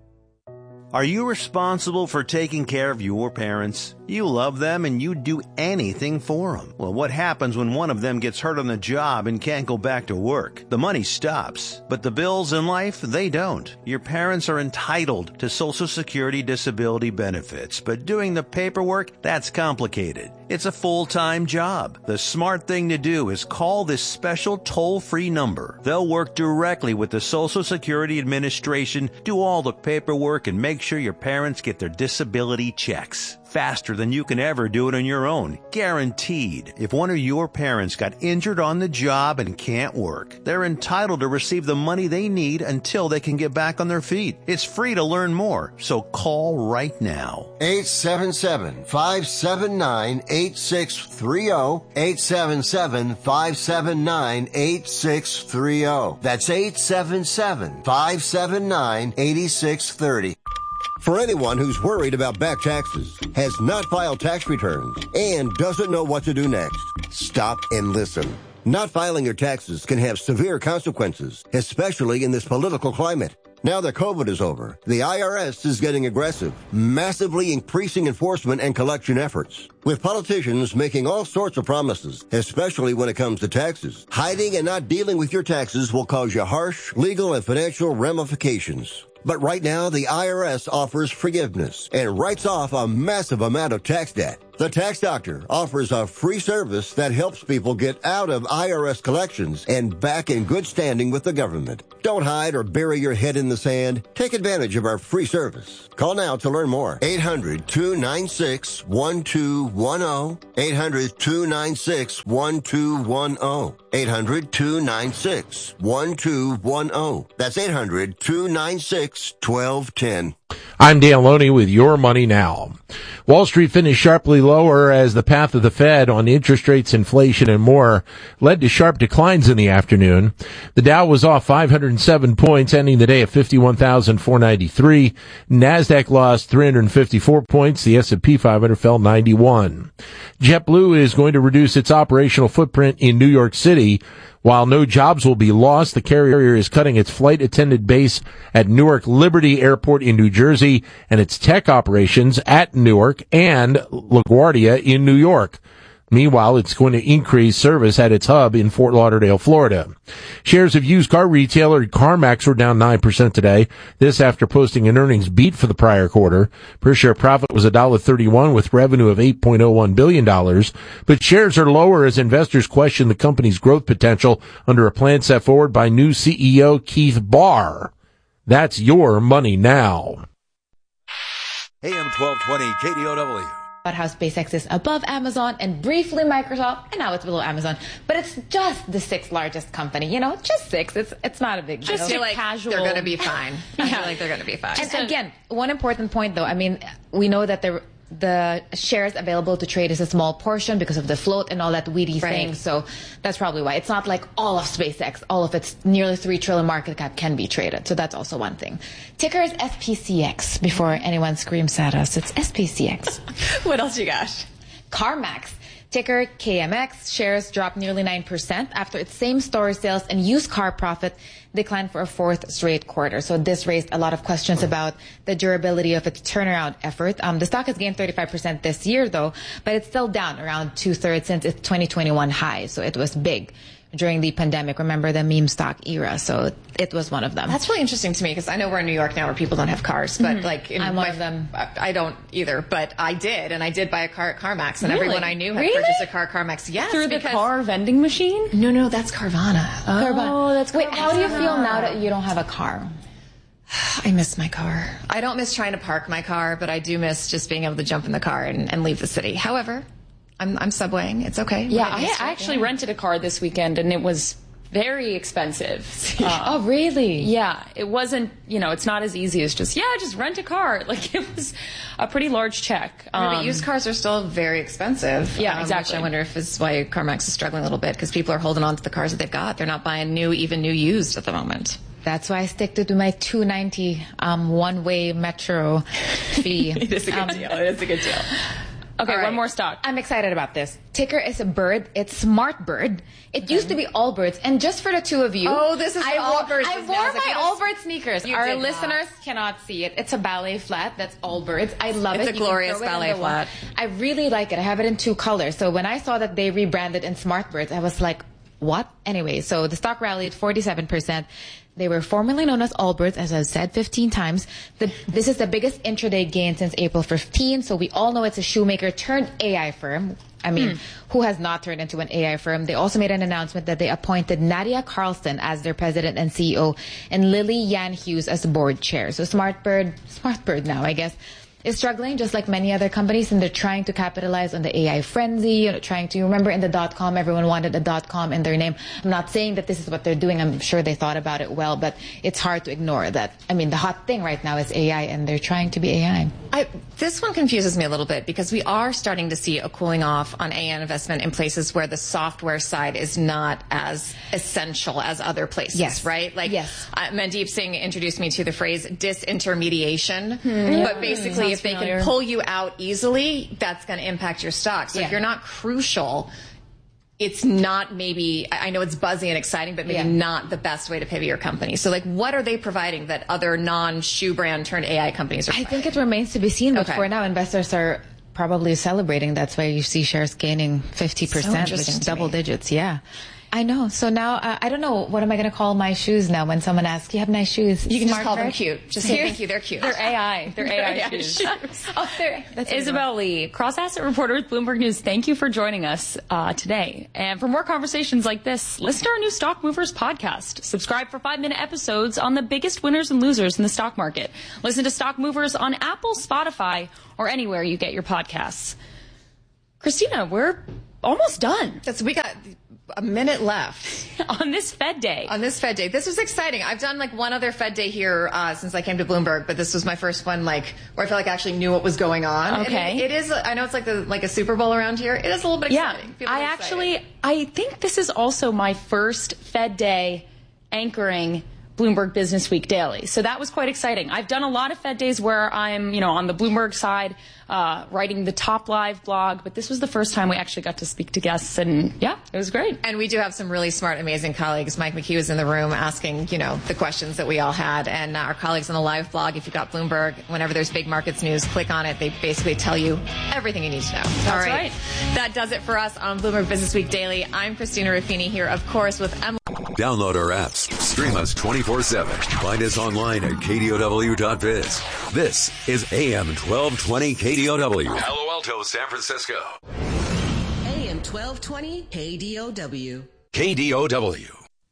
Are you responsible for taking care of your parents? You love them and you'd do anything for them. Well, what happens when one of them gets hurt on the job and can't go back to work? The money stops, but the bills in life, they don't. Your parents are entitled to Social Security disability benefits, but doing the paperwork, that's complicated. It's a full-time job. The smart thing to do is call this special toll-free number. They'll work directly with the Social Security Administration, do all the paperwork, and make sure your parents get their disability checks. Faster than you can ever do it on your own. Guaranteed. If one of your parents got injured on the job and can't work, they're entitled to receive the money they need until they can get back on their feet. It's free to learn more, so call right now. eight seven seven, five seven nine, eight six three zero. eight seven seven, five seven nine, eight six three zero. That's eight seven seven, five seven nine, eight six three zero. For anyone who's worried about back taxes, has not filed tax returns, and doesn't know what to do next, stop and listen. Not filing your taxes can have severe consequences, especially in this political climate. Now that COVID is over, the I R S is getting aggressive, massively increasing enforcement and collection efforts. With politicians making all sorts of promises, especially when it comes to taxes, hiding and not dealing with your taxes will cause you harsh legal and financial ramifications. But right now, the I R S offers forgiveness and writes off a massive amount of tax debt. The Tax Doctor offers a free service that helps people get out of I R S collections and back in good standing with the government. Don't hide or bury your head in the sand. Take advantage of our free service. Call now to learn more. eight hundred, two nine six, one two one zero. eight hundred, two nine six, one two one zero. eight hundred, two nine six, one two one zero. That's eight hundred, two nine six, one two one zero. I'm Dale Loney with Your Money Now. Wall Street finished sharply lower as the path of the Fed on interest rates, inflation, and more led to sharp declines in the afternoon. The Dow was off five hundred seven points, ending the day at fifty-one thousand four hundred ninety-three. NASDAQ lost three hundred fifty-four points. The S and P five hundred fell ninety-one. JetBlue is going to reduce its operational footprint in New York City. While no jobs will be lost, the carrier is cutting its flight attendant base at Newark Liberty Airport in New Jersey and its tech operations at Newark and LaGuardia in New York. Meanwhile, it's going to increase service at its hub in Fort Lauderdale, Florida. Shares of used car retailer CarMax were down nine percent today. This after posting an earnings beat for the prior quarter. Per share profit was one dollar thirty-one with revenue of eight point oh one billion dollars. But shares are lower as investors question the company's growth potential under a plan set forward by new C E O Keith Barr. That's Your Money Now. A M twelve twenty K D O W. About how SpaceX is above Amazon and briefly Microsoft, and now it's below Amazon. But it's just the sixth largest company. You know, just six. It's it's not a big deal. Just feel like casual. They're going to be fine. I feel like they're going to be fine. And so, again, one important point, though. I mean, we know that the the shares available to trade is a small portion because of the float and all that weedy Right. thing. So that's probably why. It's not like all of SpaceX, all of its nearly three trillion market cap can be traded. So that's also one thing. Ticker is S P C X. Before anyone screams at us, it's S P C X. What else you got? CarMax. Ticker K M X. Shares dropped nearly nine percent after its same-store sales and used car profit declined for a fourth straight quarter. So this raised a lot of questions about the durability of its turnaround effort. Um, the stock has gained thirty-five percent this year, though, but it's still down around two-thirds since its twenty twenty-one high. So it was big during the pandemic. Remember the meme stock era? So it was one of them. That's really interesting to me because I know we're in New York now where people don't have cars, but Mhm. like in I'm my, one of them. I don't either, but I did, and I did buy a car at CarMax, and Really? everyone I knew had Really? purchased a car at CarMax. Yes, Through the because- car vending machine? No, no, that's Carvana. Oh, that's Wait, how do you Carvana. feel now that you don't have a car? I miss my car. I don't miss trying to park my car, but I do miss just being able to jump in the car and, and leave the city. However, I'm, I'm subwaying. It's okay. Yeah, We're I, used to I it, actually yeah. rented a car this weekend, and it was very expensive. Uh, Oh, really? Yeah, it wasn't, you know, it's not as easy as just, yeah, just rent a car. Like, it was a pretty large check. I mean, but Um, used cars are still very expensive. Yeah, um, exactly. Which I wonder if is why CarMax is struggling a little bit because people are holding on to the cars that they've got. They're not buying new, even new used at the moment. That's why I stick to my two ninety um, one-way metro fee. It is a good Um, deal. It is a good deal. Okay, one more stock. I'm excited about this. Ticker is a bird. It's Smart Bird. It used to be Allbirds. And just for the two of you. Oh, this is I Allbirds. Wore, I This wore now is my like- Allbirds sneakers. You Our did not. listeners cannot see it. It's a ballet flat. That's Allbirds. I love It's it. a You can glorious throw it in ballet the wall. flat. I really like it. I have it in two colors. So when I saw that they rebranded in Smart Birds, I was like, what? Anyway, so the stock rallied forty-seven percent. They were formerly known as Allbirds, as I've said fifteen times. The, this is the biggest intraday gain since April fifteenth. So we all know it's a shoemaker turned A I firm. I mean, Hmm. who has not turned into an A I firm? They also made an announcement that they appointed Nadia Carlson as their president and C E O and Lily Yan Hughes as board chair. So Smartbird, Smartbird now, I guess, is struggling just like many other companies, and they're trying to capitalize on the A I frenzy, you know, trying to, remember in the dot-com, everyone wanted a dot-com in their name. I'm not saying that this is what they're doing. I'm sure they thought about it well, but it's hard to ignore that. I mean, the hot thing right now is A I, and they're trying to be A I. I, this one confuses me a little bit because we are starting to see a cooling off on A I investment in places where the software side is not as essential as other places, yes. right? Like, yes. uh, Mandeep Singh introduced me to the phrase disintermediation, hmm. but basically Sounds if they familiar. can pull you out easily, that's going to impact your stock. So yeah. if you're not crucial, it's not maybe, I know it's buzzy and exciting, but maybe yeah. not the best way to pivot your company. So like, what are they providing that other non-shoe brand turned A I companies are providing? I think it remains to be seen, but okay. for now, investors are probably celebrating. That's why you see shares gaining fifty percent, so which is double me. digits. Yeah. I know. So now, uh, I don't know, what am I going to call my shoes now when someone asks, you have nice shoes? You can Smart just call pair? them cute. Just say thank you, they're cute. They're A I. They're A I, A I shoes. shoes. Oh, they're, that's Isabel Lee, cross-asset reporter with Bloomberg News, thank you for joining us uh, today. And for more conversations like this, listen to our new Stock Movers podcast. Subscribe for five-minute episodes on the biggest winners and losers in the stock market. Listen to Stock Movers on Apple, Spotify, or anywhere you get your podcasts. Christina, we're almost done. That's, we got a minute left. On this Fed Day. On this Fed Day. This was exciting. I've done like one other Fed Day here uh, since I came to Bloomberg, but this was my first one like where I felt like I actually knew what was going on. Okay. And it, it is, I know it's like the like a Super Bowl around here. It is a little bit yeah, exciting. People I are actually, excited. I think this is also my first Fed Day anchoring Bloomberg Business Week Daily. So that was quite exciting. I've done a lot of Fed Days where I'm, you know, on the Bloomberg side, uh, writing the Top Live blog, but this was the first time we actually got to speak to guests, and yeah, it was great. And we do have some really smart, amazing colleagues. Mike McKee was in the room asking, you know, the questions that we all had, and uh, our colleagues on the Live blog, if you've got Bloomberg, whenever there's big markets news, click on it. They basically tell you everything you need to know. That's all right. right. That does it for us on Bloomberg Business Week Daily. I'm Christina Ruffini here, of course, with Emily. Download our apps. Stream us twenty-four seven. Find us online at K D O W dot biz. This is A M twelve twenty K D O W. Palo Alto, San Francisco. A M twelve twenty K D O W. K D O W.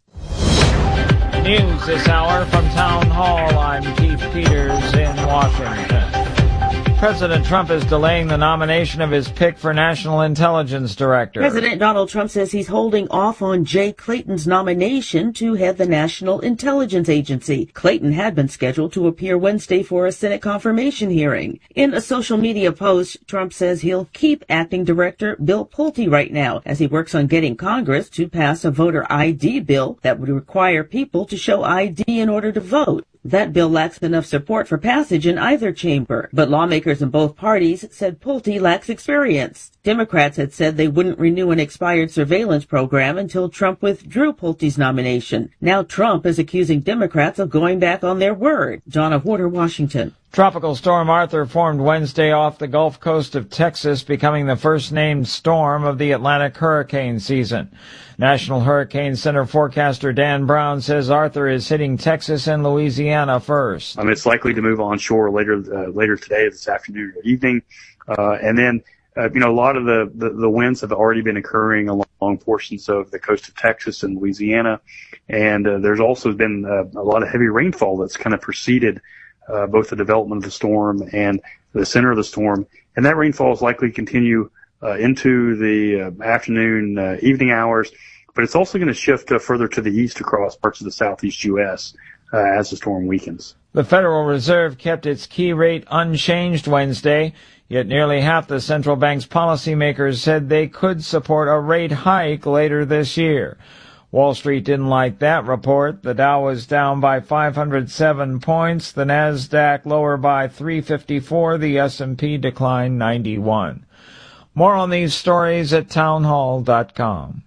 News this hour from Town Hall. I'm Keith Peters in Washington. President Trump is delaying the nomination of his pick for National Intelligence Director. President Donald Trump says he's holding off on Jay Clayton's nomination to head the National Intelligence Agency. Clayton had been scheduled to appear Wednesday for a Senate confirmation hearing. In a social media post, Trump says he'll keep acting director Bill Pulte right now as he works on getting Congress to pass a voter I D bill that would require people to show I D in order to vote. That bill lacks enough support for passage in either chamber, but lawmakers in both parties said Pulte lacks experience. Democrats had said they wouldn't renew an expired surveillance program until Trump withdrew Pulte's nomination. Now Trump is accusing Democrats of going back on their word. Donna Horter, Washington. Tropical Storm Arthur formed Wednesday off the Gulf Coast of Texas, becoming the first named storm of the Atlantic hurricane season. National Hurricane Center forecaster Dan Brown says Arthur is hitting Texas and Louisiana first. Um, it's likely to move onshore later uh, later today, this afternoon or evening. Uh, and then, uh, you know, a lot of the, the, the winds have already been occurring along, along portions of the coast of Texas and Louisiana. And uh, there's also been uh, a lot of heavy rainfall that's kind of preceded uh, both the development of the storm and the center of the storm. And that rainfall is likely to continue uh, into the uh, afternoon, uh, evening hours. But it's also going to shift uh, further to the east across parts of the southeast U S uh, as the storm weakens. The Federal Reserve kept its key rate unchanged Wednesday, yet nearly half the central bank's policymakers said they could support a rate hike later this year. Wall Street didn't like that report. The Dow was down by five hundred seven points, the Nasdaq lower by three fifty-four, the S and P declined ninety-one. More on these stories at townhall dot com.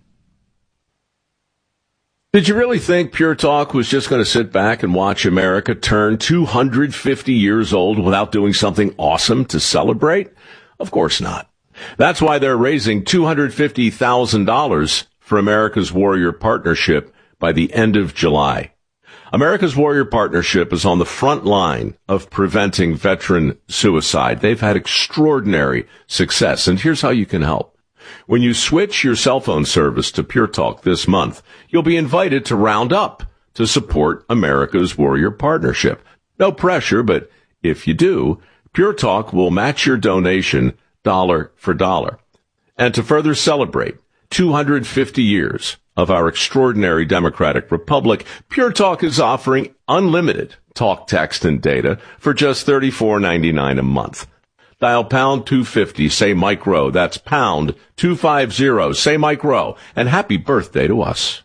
Did you really think Pure Talk was just going to sit back and watch America turn two hundred fifty years old without doing something awesome to celebrate? Of course not. That's why they're raising two hundred fifty thousand dollars for America's Warrior Partnership by the end of July. America's Warrior Partnership is on the front line of preventing veteran suicide. They've had extraordinary success, and here's how you can help. When you switch your cell phone service to Pure Talk this month, you'll be invited to round up to support America's Warrior Partnership. No pressure, but if you do, Pure Talk will match your donation dollar for dollar. And to further celebrate two hundred fifty years of our extraordinary democratic republic, Pure Talk is offering unlimited talk, text, and data for just thirty-four ninety-nine a month. Dial pound two fifty, say Mike Rowe. That's pound two fifty, say Mike Rowe. And happy birthday to us.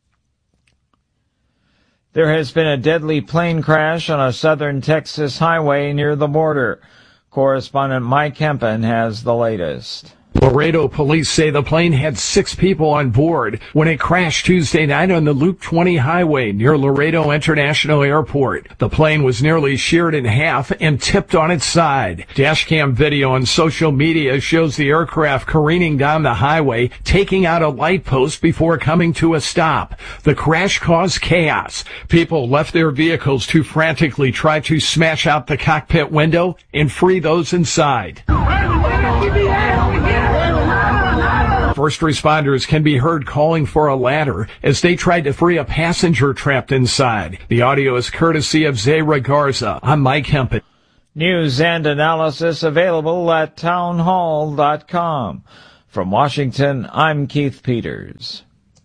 There has been a deadly plane crash on a southern Texas highway near the border. Correspondent Mike Hempen has the latest. Laredo police say the plane had six people on board when it crashed Tuesday night on the Loop twenty highway near Laredo International Airport. The plane was nearly sheared in half and tipped on its side. Dashcam video on social media shows the aircraft careening down the highway, taking out a light post before coming to a stop. The crash caused chaos. People left their vehicles to frantically try to smash out the cockpit window and free those inside. First responders can be heard calling for a ladder as they tried to free a passenger trapped inside. The audio is courtesy of Zayra Garza. I'm Mike Hempen. News and analysis available at townhall dot com. From Washington, I'm Keith Peters.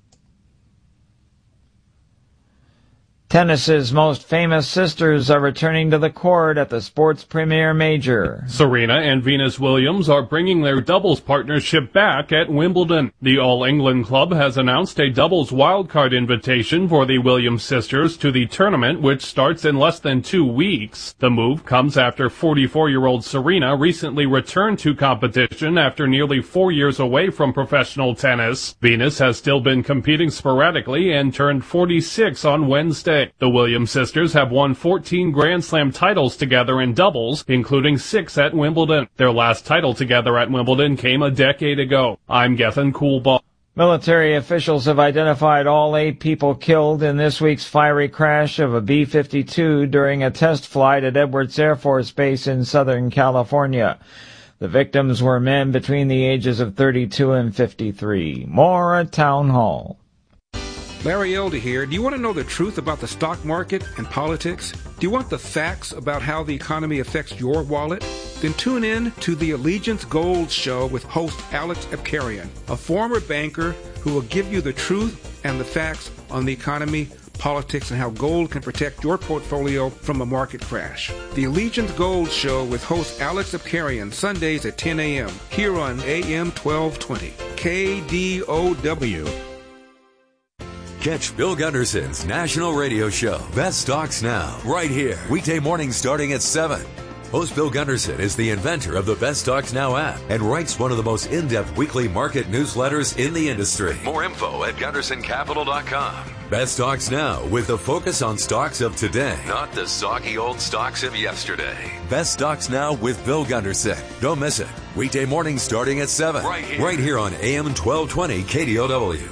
Tennis's most famous sisters are returning to the court at the Sports Premier Major. Serena and Venus Williams are bringing their doubles partnership back at Wimbledon. The All England Club has announced a doubles wildcard invitation for the Williams sisters to the tournament, which starts in less than two weeks. The move comes after forty-four-year-old Serena recently returned to competition after nearly four years away from professional tennis. Venus has still been competing sporadically and turned forty-six on Wednesday. The Williams sisters have won fourteen Grand Slam titles together in doubles, including six at Wimbledon. Their last title together at Wimbledon came a decade ago. I'm Gethin Coolbaugh. Military officials have identified all eight people killed in this week's fiery crash of a B fifty-two during a test flight at Edwards Air Force Base in Southern California. The victims were men between the ages of thirty-two and fifty-three. More at Town Hall. Larry Elder here. Do you want to know the truth about the stock market and politics? Do you want the facts about how the economy affects your wallet? Then tune in to the Allegiance Gold Show with host Alex Epkarian, a former banker who will give you the truth and the facts on the economy, politics, and how gold can protect your portfolio from a market crash. The Allegiance Gold Show with host Alex Epkarian, Sundays at ten a.m. here on A M twelve twenty, K D O W. Catch Bill Gunderson's national radio show, Best Stocks Now, right here, weekday mornings starting at seven. Host Bill Gunderson is the inventor of the Best Stocks Now app and writes one of the most in-depth weekly market newsletters in the industry. More info at gunderson capital dot com. Best Stocks Now, with a focus on stocks of today, not the soggy old stocks of yesterday. Best Stocks Now with Bill Gunderson. Don't miss it. Weekday mornings starting at seven. Right here. Right here on A M twelve twenty K D O W.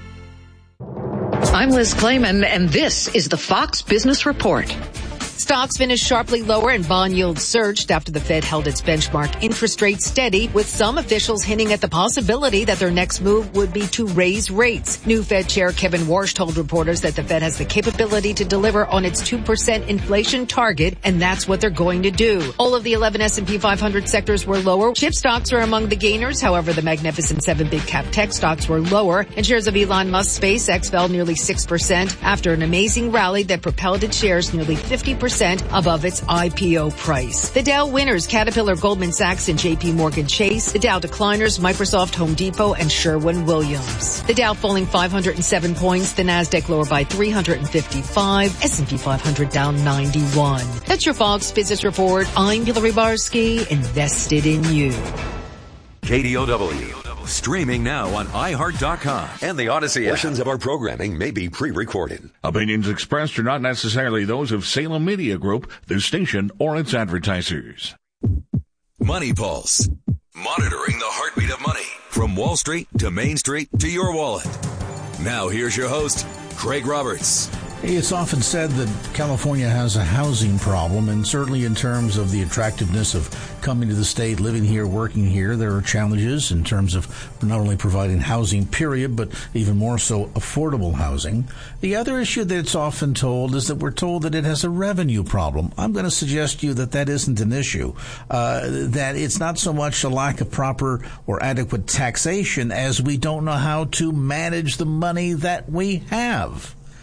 I'm Liz Clayman, and this is the Fox Business Report. Stocks finished sharply lower and bond yields surged after the Fed held its benchmark interest rate steady, with some officials hinting at the possibility that their next move would be to raise rates. New Fed Chair Kevin Warsh told reporters that the Fed has the capability to deliver on its two percent inflation target, and that's what they're going to do. All of the eleven S and P five hundred sectors were lower. Chip stocks are among the gainers. However, the Magnificent Seven big cap tech stocks were lower, and shares of Elon Musk's SpaceX fell nearly six percent after an amazing rally that propelled its shares nearly fifty percent above its I P O price. The Dow winners, Caterpillar, Goldman Sachs, and J P Morgan Chase. The Dow decliners, Microsoft, Home Depot, and Sherwin-Williams. The Dow falling five hundred seven points. The Nasdaq lower by three hundred fifty-five. S and P five hundred down ninety-one. That's your Fox Business Report. I'm Hillary Barsky, invested in you. K D O W. Streaming now on i heart dot com and the Odyssey app. Portions of our programming may be pre-recorded. Opinions expressed are not necessarily those of Salem Media Group, the station, or its advertisers. Money Pulse. Monitoring the heartbeat of money. From Wall Street to Main Street to your wallet. Now here's your host, Craig Roberts. It's often said that California has a housing problem, and certainly in terms of the attractiveness of coming to the state, living here, working here, there are challenges in terms of not only providing housing, period, but even more so affordable housing. The other issue that's often told is that we're told that it has a revenue problem. I'm going to suggest to you that that isn't an issue, uh, that it's not so much a lack of proper or adequate taxation as we don't know how to manage the money that we have.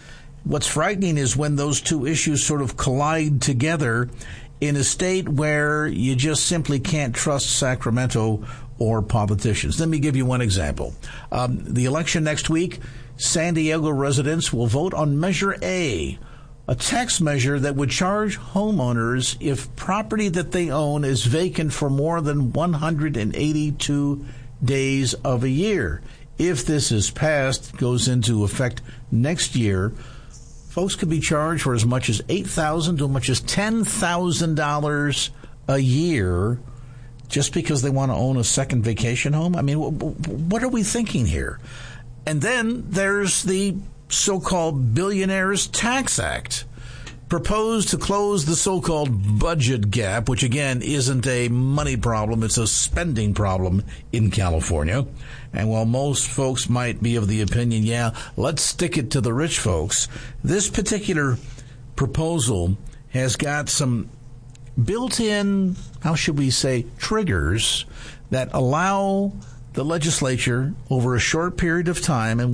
what's frightening is when those two issues sort of collide together in a state where you just simply can't trust Sacramento or politicians. Let me give you one example. Um, the election next week, San Diego residents will vote on Measure A, a tax measure that would charge homeowners if property that they own is vacant for more than one hundred eighty-two days of a year. If this is passed, goes into effect next year, folks could be charged for as much as eight thousand dollars to as much as ten thousand dollars a year just because they want to own a second vacation home. I mean, what are we thinking here? And then there's the so-called Billionaires Tax Act, proposed to close the so-called budget gap, which again isn't a money problem, it's a spending problem in California. And while most folks might be of the opinion, yeah, let's stick it to the rich folks, this particular proposal has got some built-in, how should we say, triggers that allow the legislature over a short period of time, and